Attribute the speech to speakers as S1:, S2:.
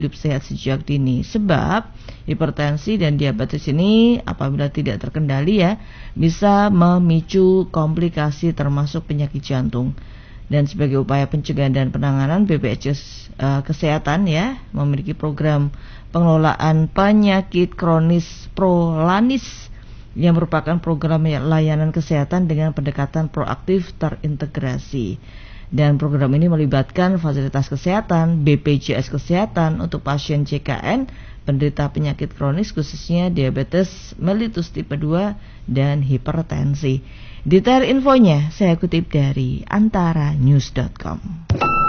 S1: hidup sehat sejak dini. Sebab hipertensi dan diabetes ini apabila tidak terkendali ya bisa memicu komplikasi termasuk penyakit jantung. Dan sebagai upaya pencegahan dan penanganan, BPJS Kesehatan ya memiliki program pengelolaan penyakit kronis Prolanis yang merupakan program layanan kesehatan dengan pendekatan proaktif terintegrasi. Dan program ini melibatkan fasilitas kesehatan, BPJS Kesehatan untuk pasien CKN, penderita penyakit kronis khususnya diabetes mellitus tipe 2 dan hipertensi. Detail infonya saya kutip dari antaranews.com.